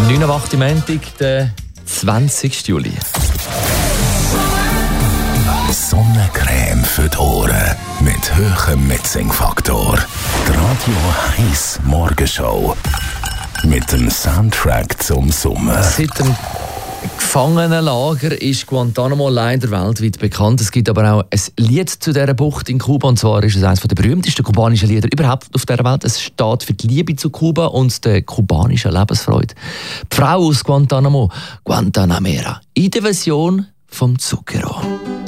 9.08 Uhr Montag, der 20. Juli. Sonnencreme für die Ohren mit hohem Mitsingfaktor. Die Radio 1 Morgenshow mit dem Soundtrack zum Sommer. Seit dem Gefangenenlager ist Guantanamo leider weltweit bekannt. Es gibt aber auch ein Lied zu dieser Bucht in Kuba. Und zwar ist es eines der berühmtesten kubanischen Lieder überhaupt auf dieser Welt. Es steht für die Liebe zu Kuba und der kubanischen Lebensfreude. Die Frau aus Guantanamo, Guantanamera, in der Version vom Zucchero.